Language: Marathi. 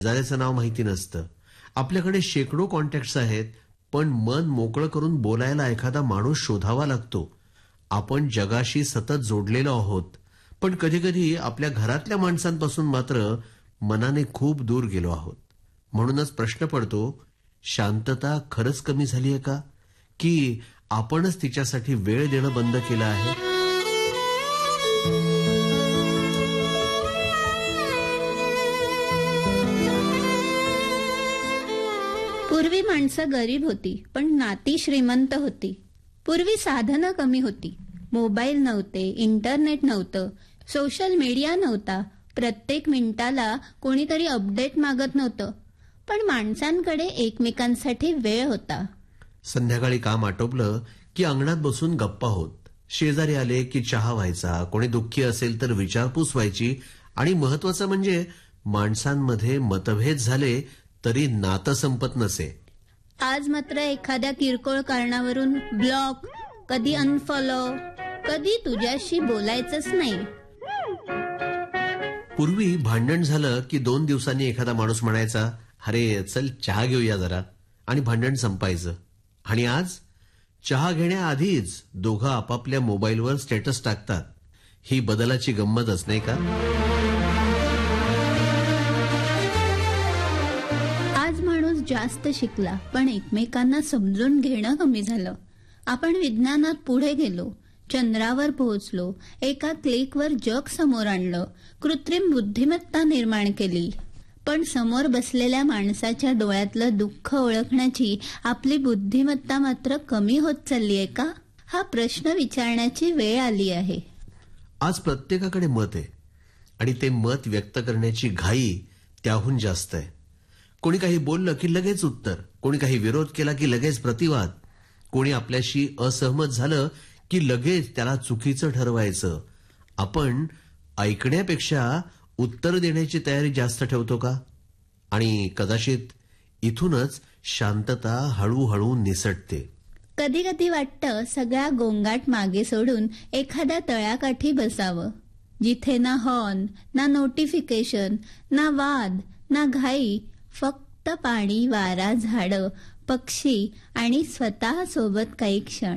शेजाऱ्याचं नाव माहिती नसतं. आपल्याकडे शेकडो कॉन्टॅक्ट्स आहेत, पण मन मोकळं करून बोलायला एखादा माणूस शोधावा लागतो. आपण जगाशी सतत जोडलेलो आहोत, पण कधीकधी आपल्या घरातल्या माणसांपासून मात्र मनाने खूप दूर गेलो आहोत. म्हणूनच प्रश्न पडतो, शांतता खरंच कमी झालीय का, की आपणच तिच्यासाठी वेळ देणं बंद केलं आहे? पूर्वी माणसं गरीब होती, पण नाती श्रीमंत होती. पूर्वी साधनं कमी होती. मोबाईल नव्हते, इंटरनेट नव्हतं, सोशल मीडिया नव्हता. प्रत्येक मिनिटाला कोणीतरी अपडेट मागत नव्हतं, पण माणसांकडे एकमेकांसाठी वेळ होता. संध्याकाळी काम आटोपलं की अंगणात बसून गप्पा होत. शेजारी आले की चहा व्हायचा, कोणी दुःखी असेल तर विचारपूस व्हायची. आणि महत्वाचं म्हणजे माणसांमध्ये मतभेद झाले तरी नातं संपत नसे. आज मात्र एखाद्या किरकोळ कारणावरून ब्लॉक, कधी अनफॉलो, कधी तुझ्याशी बोलायचंच नाही. पूर्वी भांडण झालं की 2 दिवसांनी एखादा माणूस म्हणायचा, अरे चल चहा घेऊया जरा, आणि भांडण संपायचं. आणि आज चहा घेण्याआधीच दोघं आपापल्या मोबाईलवर स्टेटस टाकतात. ही बदलाची गंमतच नाही का? आज माणूस जास्त शिकला, पण एकमेकांना समजून घेणं कमी झालं. आपण विज्ञानात पुढे गेलो, चंद्रावर पोहोचलो, एका क्लिकवर जग समोर आणलं, कृत्रिम बुद्धिमत्ता निर्माण केली. पण समोर बसलेल्या माणसाच्या डोळ्यातलं दुःख ओळखण्याची आपली बुद्धिमत्ता मात्र कमी होत चाललीय का? हा प्रश्न विचारण्याची वेळ आली आहे. आज प्रत्येकाकडे मत आहे, आणि ते मत व्यक्त करण्याची घाई त्याहून जास्त आहे. कोणी काही बोललं की लगेच उत्तर, कोणी काही विरोध केला की लगेच प्रतिवाद, कोणी आपल्याशी असहमत झालं की लगेच त्याला चुकीचं ठरवायचं. आपण ऐकण्यापेक्षा उत्तर देण्याची तयारी जास्त ठेवतो का? आणि कदाचित इथूनच शांतता हळूहळू निसटते. कधी कधी वाटतं सगळा गोंगाट मागे सोडून एखाद्या तळ्याकाठी बसावं, जिथे ना हॉर्न, ना नोटिफिकेशन, ना वाद, ना घाई, फक्त पाणी, वारा, झाडं, पक्षी आणि स्वतः सोबत काही क्षण.